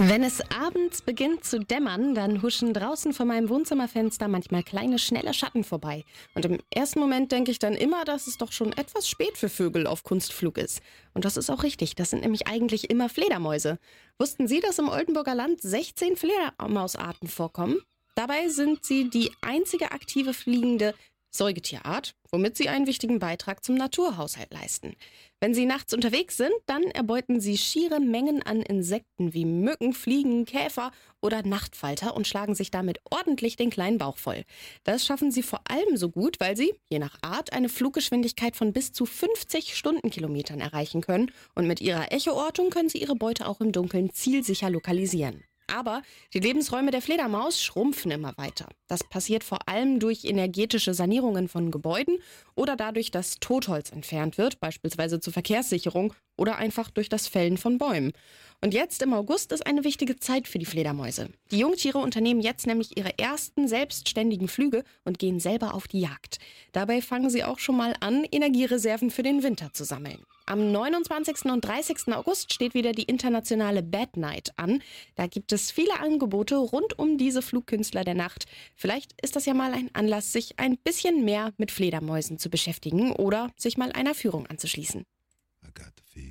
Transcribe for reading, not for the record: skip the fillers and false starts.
Wenn es abends beginnt zu dämmern, dann huschen draußen vor meinem Wohnzimmerfenster manchmal kleine, schnelle Schatten vorbei. Und im ersten Moment denke ich dann immer, dass es doch schon etwas spät für Vögel auf Kunstflug ist. Und das ist auch richtig, das sind nämlich eigentlich immer Fledermäuse. Wussten Sie, dass im Oldenburger Land 16 Fledermausarten vorkommen? Dabei sind sie die einzige aktive fliegende Säugetierart, womit sie einen wichtigen Beitrag zum Naturhaushalt leisten. Wenn sie nachts unterwegs sind, dann erbeuten sie schiere Mengen an Insekten wie Mücken, Fliegen, Käfer oder Nachtfalter und schlagen sich damit ordentlich den kleinen Bauch voll. Das schaffen sie vor allem so gut, weil sie, je nach Art, eine Fluggeschwindigkeit von bis zu 50 Stundenkilometern erreichen können und mit ihrer Echoortung können sie ihre Beute auch im Dunkeln zielsicher lokalisieren. Aber die Lebensräume der Fledermaus schrumpfen immer weiter. Das passiert vor allem durch energetische Sanierungen von Gebäuden oder dadurch, dass Totholz entfernt wird, beispielsweise zur Verkehrssicherung oder einfach durch das Fällen von Bäumen. Und jetzt im August ist eine wichtige Zeit für die Fledermäuse. Die Jungtiere unternehmen jetzt nämlich ihre ersten selbstständigen Flüge und gehen selber auf die Jagd. Dabei fangen sie auch schon mal an, Energiereserven für den Winter zu sammeln. Am 29. und 30. August steht wieder die internationale Bat Night an. Da gibt es viele Angebote rund um diese Flugkünstler der Nacht. Vielleicht ist das ja mal ein Anlass, sich ein bisschen mehr mit Fledermäusen zu beschäftigen oder sich mal einer Führung anzuschließen. I got the fever.